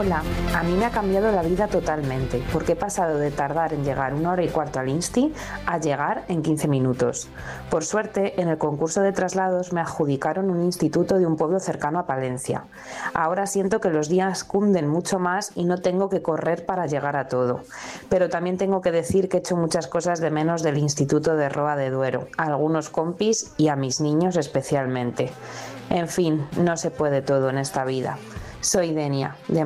Hola, a mí me ha cambiado la vida totalmente, porque he pasado de tardar en llegar 1 hora y cuarto al Insti a llegar en 15 minutos. Por suerte, en el concurso de traslados me adjudicaron un instituto de un pueblo cercano a Palencia. Ahora siento que los días cunden mucho más y no tengo que correr para llegar a todo. Pero también tengo que decir que he hecho muchas cosas de menos del instituto de Roa de Duero, a algunos compis y a mis niños especialmente. En fin, no se puede todo en esta vida. Soy Denia, de